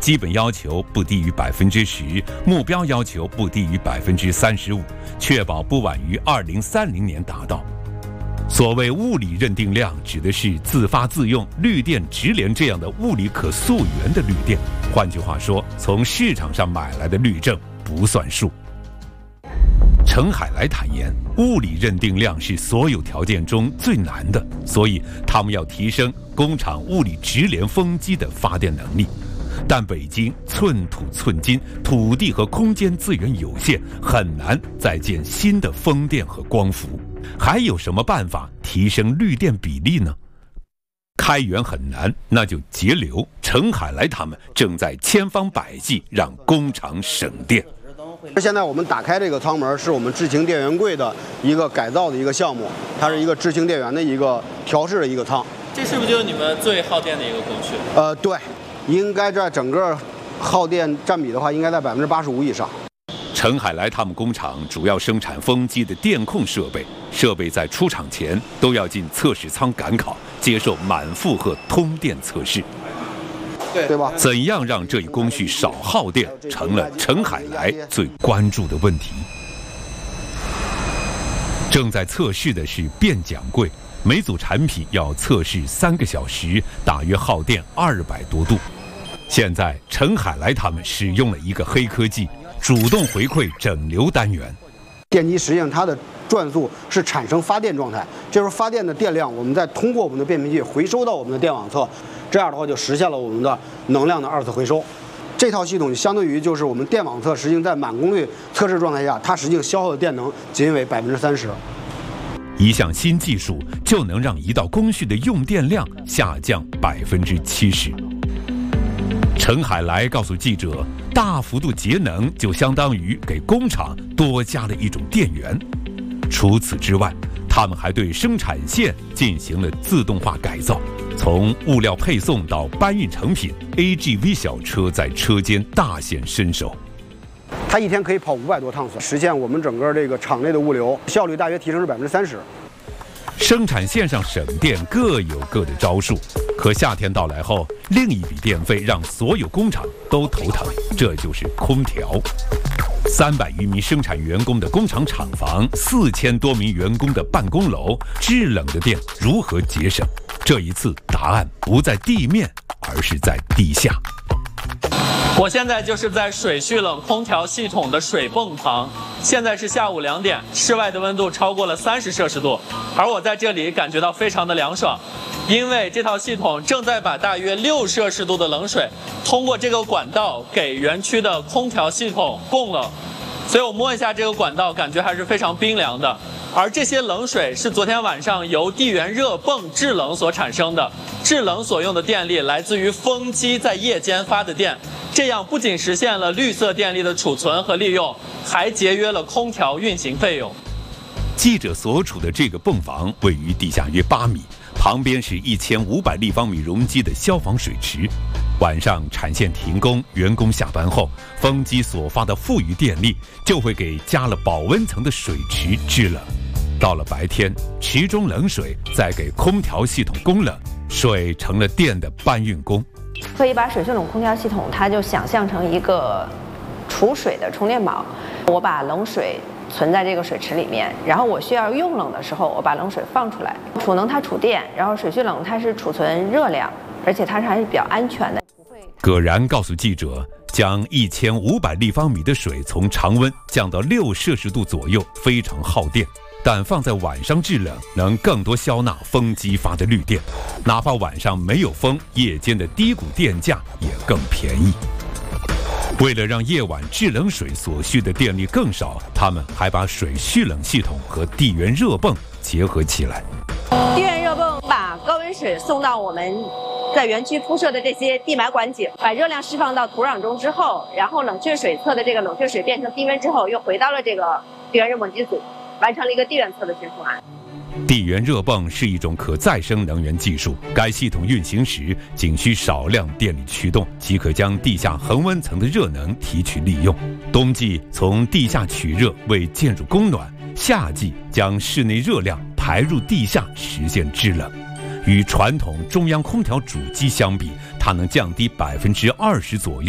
基本要求不低于10%，目标要求不低于35%，确保不晚于2030年达到。所谓物理认定量，指的是自发自用、绿电直联这样的物理可溯源的绿电。换句话说，从市场上买来的绿证不算数。陈海来坦言，物理认定量是所有条件中最难的，所以他们要提升工厂物理直联风机的发电能力。但北京寸土寸金，土地和空间资源有限，很难再建新的风电和光伏。还有什么办法提升绿电比例呢？开源很难，那就节流。陈海来他们正在千方百计让工厂省电。 现在我们打开这个舱门，是我们智行电源柜的一个改造的一个项目，它是一个智行电源的一个调试的一个舱。 这是不是就是你们最耗电的一个工序？ 对，应该在整个耗电占比的话，应该在85%以上。 陈海来他们工厂主要生产风机的电控设备，设备在出厂前都要进测试舱赶考，接受满负荷通电测试。 对吧？ 怎样让这一工序少耗电，成了陈海来最关注的问题。正在测试的是变桨柜，每组产品要测试3个小时，大约耗电200多度。现在陈海来他们使用了一个黑科技，主动回馈整流单元。 电机实际上它的转速是产生发电状态，这时候发电的电量，我们再通过我们的变频器回收到我们的电网侧，这样的话就实现了我们的能量的2次回收。这套系统相对于就是我们电网侧实际在满功率测试状态下，它实际消耗的电能仅为30%。 一项新技术就能让一道工序的用电量下降70%。陈海来告诉记者，大幅度节能就相当于给工厂多加了一种电源。除此之外，他们还对生产线进行了自动化改造，从物料配送到搬运成品 ，AGV 小车在车间大显身手。 它一天可以跑500多趟，实现我们整个这个厂内的物流效率大约提升是30%。 生产线上省电各有各的招数，可夏天到来后，另一笔电费让所有工厂都头疼，这就是空调。300余名生产员工的工厂厂房，4000多名员工的办公楼，制冷的电如何节省？这一次答案不在地面，而是在地下。 我现在就是在水蓄冷空调系统的水泵旁，现在是下午2点，室外的温度超过了30摄氏度，而我在这里感觉到非常的凉爽，因为这套系统正在把大约6摄氏度的冷水通过这个管道给园区的空调系统供冷，所以我摸一下这个管道，感觉还是非常冰凉的。而这些冷水是昨天晚上由地源热泵制冷所产生的，制冷所用的电力来自于风机在夜间发的电，这样不仅实现了绿色电力的储存和利用，还节约了空调运行费用。 记者所处的这个泵房位于地下约8米，旁边是1500立方米容积的消防水池。晚上产线停工，员工下班后，风机所发的富余电力就会给加了保温层的水池制冷。到了白天，池中冷水再给空调系统供冷，水成了电的搬运工。 可以把水蓄冷空调系统，它就想象成一个储水的充电宝。我把冷水存在这个水池里面，然后我需要用冷的时候，我把冷水放出来。储能它储电，然后水蓄冷它是储存热量，而且它是还是比较安全的。 葛然告诉记者，将1500立方米的水从常温降到6摄氏度左右，非常耗电。但放在晚上制冷，能更多消纳风机发的绿电，哪怕晚上没有风，夜间的低谷电价也更便宜。为了让夜晚制冷水所需的电力更少，他们还把水蓄冷系统和地源热泵结合起来。 地源热泵把高温水送到我们在园区铺设的这些地埋管井，把热量释放到土壤中之后，然后冷却水侧的这个冷却水变成低温之后，又回到了这个地源热泵机组，完成了一个地源侧的循环。 地源热泵是一种可再生能源技术，该系统运行时仅需少量电力驱动，即可将地下恒温层的热能提取利用。冬季从地下取热为建筑供暖，夏季将室内热量排入地下实现制冷。与传统中央空调主机相比，它能降低20%左右